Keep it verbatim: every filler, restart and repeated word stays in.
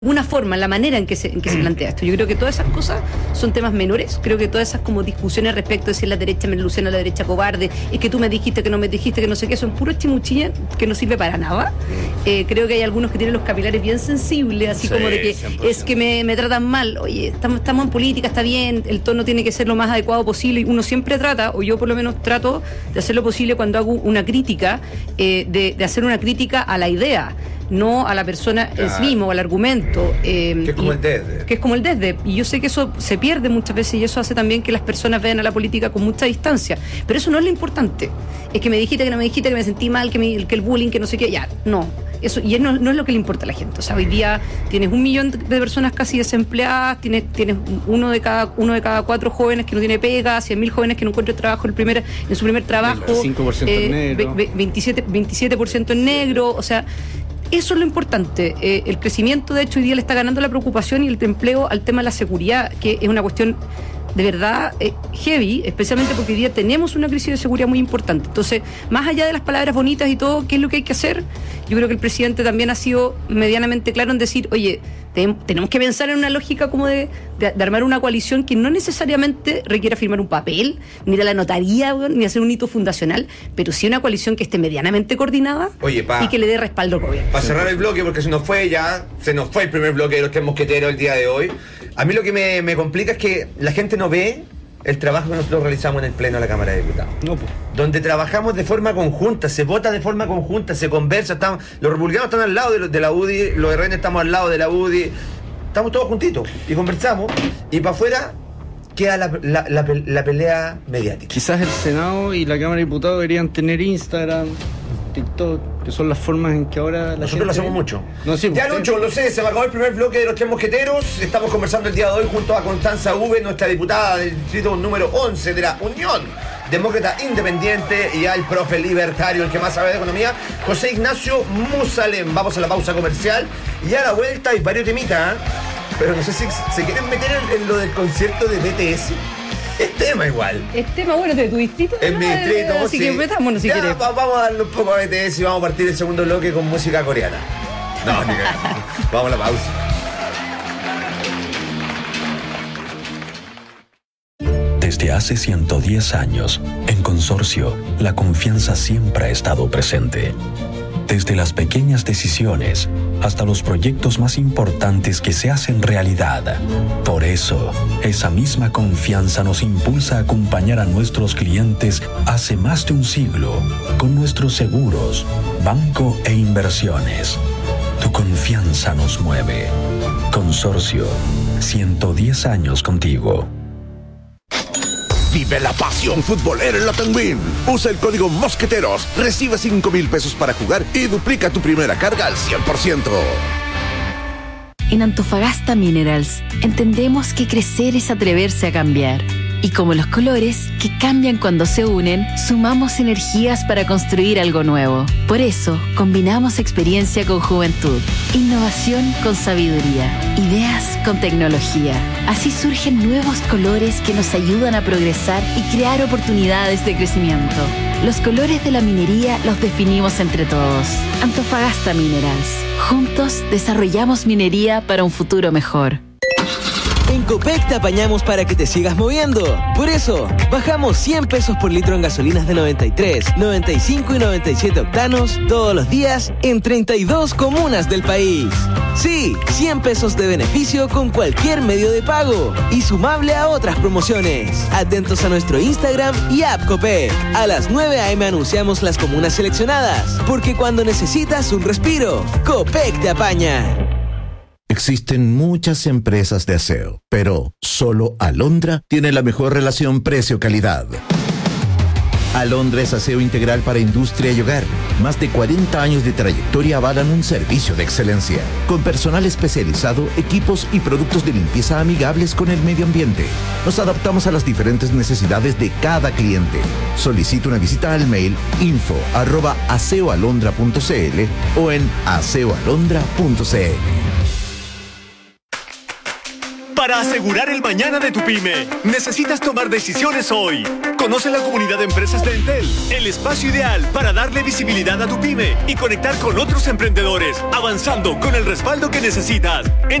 Una forma, la manera en que se, en que se plantea esto. Yo creo que todas esas cosas son temas menores. Creo que todas esas como discusiones respecto de si es la derecha merluciana, la derecha cobarde, es que tú me dijiste, que no me dijiste, que no sé qué, son puros chimuchillas que no sirve para nada. Eh, creo que hay algunos que tienen los capilares bien sensibles, así sí, como de que cien por ciento. Es que me, me tratan mal. Oye, estamos, estamos en política, está bien, el tono tiene que ser lo más adecuado posible. Y uno siempre trata, o yo por lo menos trato de hacer lo posible cuando hago una crítica, eh, de, de hacer una crítica a la idea, no a la persona claro. en sí mismo, o al argumento. Eh, que es como y, el desde. Que es como el desde. Y yo sé que eso se pierde muchas veces y eso hace también que las personas vean a la política con mucha distancia. Pero eso no es lo importante. Es que me dijiste, que no me dijiste, que me sentí mal, que, me, que el bullying, que no sé qué. Ya, no. Eso, y no, no es lo que le importa a la gente. O sea, hoy día tienes un millón de personas casi desempleadas, tienes, tienes uno de cada uno de cada cuatro jóvenes que no tiene pega, cien mil jóvenes que no encuentran trabajo el primer, en su primer trabajo. cinco por ciento eh, en negro. veintisiete por ciento en negro. O sea, eso es lo importante. Eh, el crecimiento, de hecho, hoy día le está ganando la preocupación y el empleo al tema de la seguridad, que es una cuestión de verdad eh, heavy, especialmente porque hoy día tenemos una crisis de seguridad muy importante. Entonces, más allá de las palabras bonitas y todo, ¿qué es lo que hay que hacer? Yo creo que el presidente también ha sido medianamente claro en decir, oye, te, tenemos que pensar en una lógica como de, de, de armar una coalición que no necesariamente requiera firmar un papel, ni de la notaría, ni hacer un hito fundacional, pero sí una coalición que esté medianamente coordinada. Oye, pa, y que le dé respaldo al gobierno. Para cerrar el bloque, porque se nos fue ya, se nos fue el primer bloque de los tres mosqueteros el día de hoy. A mí lo que me, me complica es que la gente no ve el trabajo que nosotros realizamos en el Pleno de la Cámara de Diputados. No, pues. Donde trabajamos de forma conjunta, se vota de forma conjunta, se conversa, estamos, los republicanos están al lado de, de la U D I, los R N estamos al lado de la U D I, estamos todos juntitos y conversamos, y para afuera queda la, la, la, la pelea mediática. Quizás el Senado y la Cámara de Diputados deberían tener Instagram, TikTok, que son las formas en que ahora la nosotros gente... lo hacemos mucho. No, sí, ya, Lucho, lo sé, se me acabó el primer bloque de los tres mosqueteros. Estamos conversando el día de hoy junto a Constanza V, nuestra diputada del distrito número once de la Unión Demócrata Independiente, y al profe libertario, el que más sabe de economía, José Ignacio Musalem. Vamos a la pausa comercial y a la vuelta hay varios temitas, ¿eh? Pero no sé si se quieren meter en, en lo del concierto de B T S. Es tema igual. Es tema, bueno, de tu distrito. En mi distrito, así sí. que metámonos si ya, quieres. Va, vamos a darle un poco a B T S y vamos a partir el segundo bloque con música coreana. No, ni vamos a la pausa. Desde hace ciento diez años, en Consorcio, la confianza siempre ha estado presente. Desde las pequeñas decisiones hasta los proyectos más importantes que se hacen realidad. Por eso, esa misma confianza nos impulsa a acompañar a nuestros clientes hace más de un siglo con nuestros seguros, banco e inversiones. Tu confianza nos mueve. Consorcio, ciento diez años contigo. Vive la pasión futbolera en la Tenguín. Usa el código Mosqueteros, recibe cinco mil pesos para jugar y duplica tu primera carga al cien por ciento. En Antofagasta Minerals entendemos que crecer es atreverse a cambiar. Y como los colores, que cambian cuando se unen, sumamos energías para construir algo nuevo. Por eso, combinamos experiencia con juventud, innovación con sabiduría, ideas con tecnología. Así surgen nuevos colores que nos ayudan a progresar y crear oportunidades de crecimiento. Los colores de la minería los definimos entre todos. Antofagasta Minerals. Juntos desarrollamos minería para un futuro mejor. En Copec te apañamos para que te sigas moviendo. Por eso, bajamos cien pesos por litro en gasolinas de noventa y tres, noventa y cinco y noventa y siete octanos todos los días en treinta y dos comunas del país. Sí, cien pesos de beneficio con cualquier medio de pago y sumable a otras promociones. Atentos a nuestro Instagram y app Copec. A las nueve a eme anunciamos las comunas seleccionadas, porque cuando necesitas un respiro, Copec te apaña. Existen muchas empresas de aseo, pero solo Alondra tiene la mejor relación precio-calidad. Alondra es aseo integral para industria y hogar. Más de cuarenta años de trayectoria avalan un servicio de excelencia, con personal especializado, equipos y productos de limpieza amigables con el medio ambiente. Nos adaptamos a las diferentes necesidades de cada cliente. Solicita una visita al mail info arroba aseoalondra punto cl o en aseoalondra punto cl. para asegurar el mañana de tu pyme. Necesitas tomar decisiones hoy. Conoce la comunidad de empresas de Entel, el espacio ideal para darle visibilidad a tu pyme y conectar con otros emprendedores, avanzando con el respaldo que necesitas.